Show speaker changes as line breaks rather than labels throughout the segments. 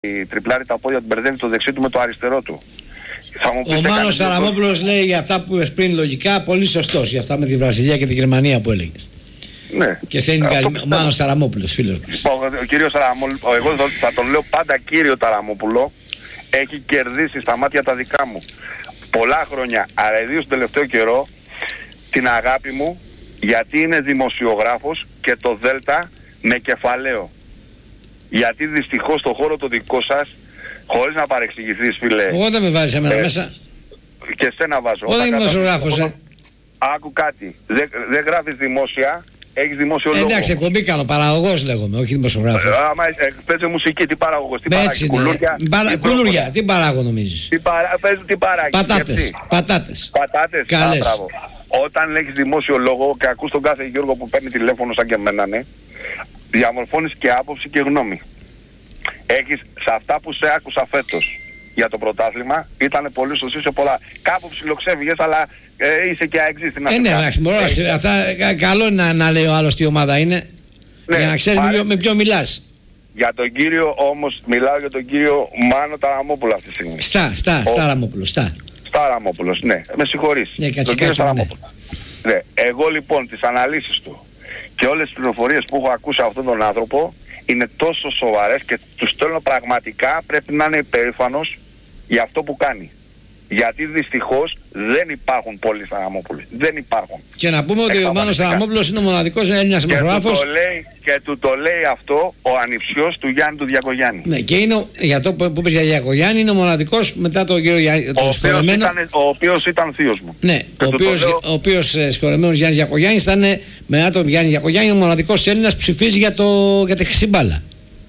τριπλάρει τα πόδια του, μπερδεύει το δεξί του με το αριστερό του.
Ο Μάνος Ταραμόπουλος λέει για αυτά που είπες πριν λογικά πολύ σωστός, για αυτά με τη Βραζιλία και τη Γερμανία που έλεγες.
Ναι.
Και στέλνει ο Μάνος Ταραμόπουλος, φίλος μας.
Ο κύριος Ταραμόπουλος, εγώ θα τον λέω πάντα κύριο Ταραμόπουλο, έχει κερδίσει στα μάτια τα δικά μου πολλά χρόνια, αλλά ιδίως τον τελευταίο καιρό, την αγάπη μου, γιατί είναι δημοσιογράφος και το Δέλτα με κεφαλαίο. Γιατί δυστυχώς στο χώρο το δικό σας, χωρίς να παρεξηγηθείς, φίλε.
Εγώ δεν με βάζεις εμένα μέσα.
Και εσένα βάζω.
Εγώ δεν είμαι δημοσιογράφος,
Άκου κάτι. Δεν γράφεις δημόσια, έχεις δημόσιο λόγο.
Εντάξει, εκπομπή κάνω. Παραγωγός λέγομαι, όχι δημοσιογράφος.
Άμα παίζει μουσική, τι παραγωγός, τι παράγει, κουλούρια.
Κουλούρια, τι παράγω νομίζεις.
Τι παράγει.
Πατάτες.
Καλές. Όταν έχεις δημόσιο λόγο και ακούς τον κάθε Γιώργο που παίρνει τηλέφωνο σαν και εμένα, ναι, διαμορφώνεις και άποψη και γνώμη. Έχεις σε αυτά που σε άκουσα φέτος για το πρωτάθλημα, ήταν πολύ σωστή σε πολλά. Κάπου ψιλοξέφυγες, αλλά είσαι και αεξής.
Ναι, εντάξει, καλό είναι να λέει ο άλλος τι ομάδα είναι, ναι, για να ξέρεις με ποιον μιλάς.
Για τον κύριο όμως, μιλάω για τον κύριο Μάνο Ταραμόπουλο αυτή τη στιγμή. Ταραμόπουλος, ναι, με συγχωρείς.
Ναι,
τον κύριο Ταραμόπουλο. Ναι. Εγώ λοιπόν τις αναλύσεις του και όλες τις πληροφορίες που έχω ακούσει από αυτόν τον άνθρωπο είναι τόσο σοβαρές και του στέλνω πραγματικά, πρέπει να είναι υπερήφανος για αυτό που κάνει. Γιατί δυστυχώς δεν υπάρχουν πολλοί Ταραμόπουλοι. Δεν υπάρχουν.
Και να πούμε ότι ο Μάνος Ταραμόπουλος είναι ο μοναδικός Έλληνας δημοσιογράφος.
Και του το λέει αυτό ο ανιψιός του Γιάννη του Διακογιάννη.
Ναι, και είναι, για το που είπες για Διακογιάννη, είναι ο μοναδικός μετά τον κύριο Γιάννη.
Ο οποίος ήταν θείος μου.
Ναι, ο οποίος συγχωρεμένος Γιάννης Διακογιάννης ήταν μετά τον Γιάννη Διακογιάννη ο μοναδικός Έλληνας που ψηφίζει για τη χρυσή μπάλα.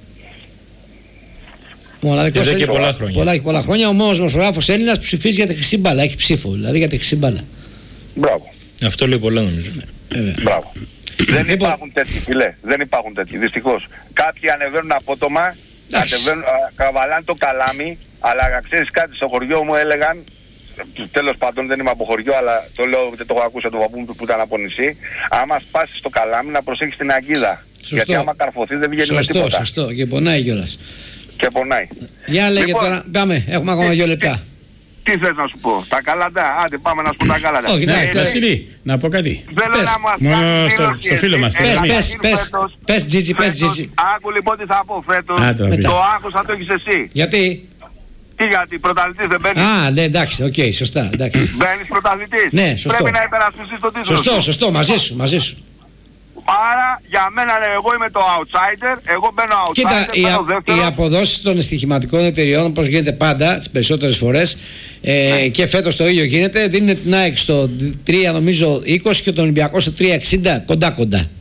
Μοναδικός
εδώ και
πολλά χρόνια. Ο μόνος δημοσιογράφος Έλληνας που ψηφίζει για τη χρυσή μπάλα. Έχει ψήφο δηλαδή για τη χρυσή μπάλα.
Μπράβο.
Αυτό λέει πολλά νομίζω.
Μπράβο. Δεν υπάρχουν τέτοιοι, φίλε. Δεν υπάρχουν τέτοιοι. Δυστυχώς. Κάποιοι ανεβαίνουν απότομα, καβαλάνε το καλάμι, αλλά ξέρεις κάτι, στο χωριό μου έλεγαν, τέλος πάντων δεν είμαι από χωριό, αλλά το λέω, δεν το έχω ακούσει από τον παππού μου που ήταν από νησί, άμα σπάσεις το καλάμι να προσέχεις την αγκίδα. Σωστό. Γιατί άμα καρφωθεί δεν βγαίνει με τίποτα.
Σωστό, και πονάει κιόλας.
Και πονάει.
Για λέγε λοιπόν, τώρα, πάμε, έχουμε ακόμα 2 λεπτά.
Τι θες να σου πω, τα καλαντά, άντε πάμε να σου πω τα καλαντά.
Όχι, Βασίλη, να πω κάτι.
Θέλω να μου
μόνο στο φίλο μας.
Πες Τζίτζι.
Άκου λοιπόν τι θα πω φέτος, το άγχος θα το έχεις εσύ.
Γιατί?
Τι γιατί, πρωταθλητής δεν μπαίνεις.
Α, ναι, εντάξει, οκ, σωστά.
Μπαίνεις πρωταθλητής.
Ναι, σωστό.
Πρέπει να υπερασπιστείς τον τίτλο.
Σωστό, μαζί σου.
Άρα για μένα εγώ είμαι το outsider, εγώ μπαίνω outsider.
Κοίτα, οι αποδόσεις των στοιχηματικών εταιριών, όπως γίνεται πάντα τις περισσότερες φορές, και φέτος το ίδιο γίνεται, δίνει την ΑΕΚ στο 3 νομίζω 20 και τον Ολυμπιακό στο 3,60, κοντά.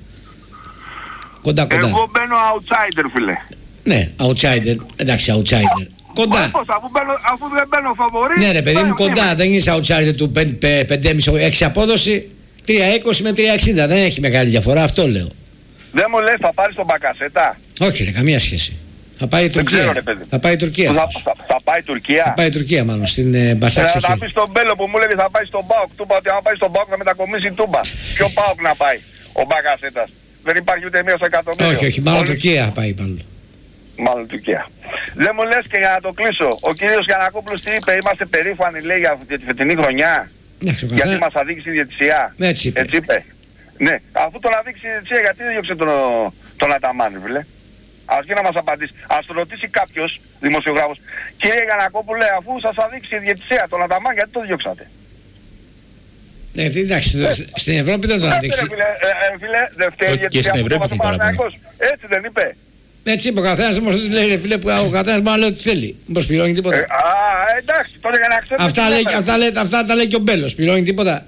Εγώ μπαίνω outsider, φίλε.
Ναι, outsider, εντάξει, outsider. Κοντά.
Αφού δεν μπαίνω φαβορί.
Ναι ρε παιδί μου, κοντά, δεν είσαι outsider του 5,5-6 απόδοση. 3,20 με 3,60 δεν έχει μεγάλη διαφορά, αυτό λέω.
Δεν μου λες θα πάρεις τον Μπακασέτα.
Όχι ρε, καμία σχέση. Θα πάει η Τουρκία. Θα πάει η Τουρκία.
Θα πάει η Τουρκία.
Θα πάει η Τουρκία μάλλον, στην Μπασάξη.
Θα πεις στον Μπέλο που μου λέγε θα πάει στον ΠΑΟΚ. Του είπα ότι αν πάει στον ΠΑΟΚ θα μετακομίσει η Τούμπα. Ποιο ΠΑΟΚ να πάει ο Μπακασέτας. Δεν υπάρχει ούτε μία στο εκατομμύριο.
Όχι, μάλλον Τουρκία θα πάει πάλι.
Μάλλον Τουρκία. Δεν μου λες και για να το κλείσω. Ο κύριος Γιαννακόπουλος τι είπε, είμαστε περήφανοι λέει για τη φετινή χρονιά. Γιατί μας αδίκησε η διαιτησία.
Έτσι
είπε. Ναι, αφού τον αδίκησε η διαιτησία, γιατί δεν διώξε τον Αταμάν, φίλε. Ας και να μας απαντήσει. Ας τον ρωτήσει κάποιος δημοσιογράφος. Κύριε Γιαννακόπουλε, αφού σας αδίκησε η διαιτησία τον Αταμάν, γιατί το διώξατε.
Εντάξει, στην Ευρώπη δεν τον αδείξει.
Φίλε, δεν φταίει η διαιτησία του Παναθηναϊκός. Έτσι δεν είπε.
Έτσι είπε ο καθένας, όμως δεν λέει ρε φίλε που ο καθένας μόνο λέει ό,τι θέλει. Μήπως πληρώνει τίποτα.
Εντάξει, τώρα για να ξέρετε.
Αυτά τα λέει και ο Μπέλος, πληρώνει τίποτα.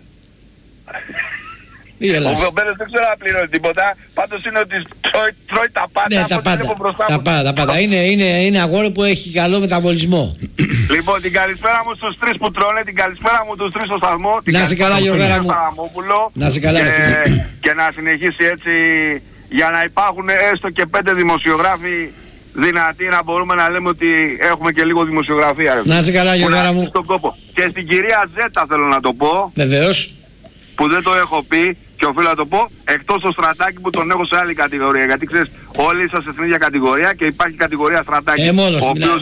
Ο Μπέλος δεν ξέρω να πληρώνει τίποτα, πάντως είναι ότι τρώει τα πάντα.
Ναι, τα πάντα. Είναι αγόρι που έχει καλό μεταβολισμό.
Λοιπόν, την καλησπέρα μου στους 3 που τρώνε, την καλησπέρα μου στους 3 στο σταθμό.
Να είσαι καλά Γιώργαρα μου. Να είσαι καλά.
Και να συνεχίσει έτσι. Για να υπάρχουν έστω και 5 δημοσιογράφοι δυνατοί να μπορούμε να λέμε ότι έχουμε και λίγο δημοσιογραφία.
Να είσαι καλά Γιώργαρα μου.
Και στην κυρία Ζέτα θέλω να το πω.
Βεβαίως.
Που δεν το έχω πει Και οφείλω να το πω, εκτός το Στρατάκι που τον έχω σε άλλη κατηγορία. Γιατί ξέρεις, όλοι είσαστε στην ίδια κατηγορία και υπάρχει κατηγορία Στρατάκι.
Μόνος,
ο οποίος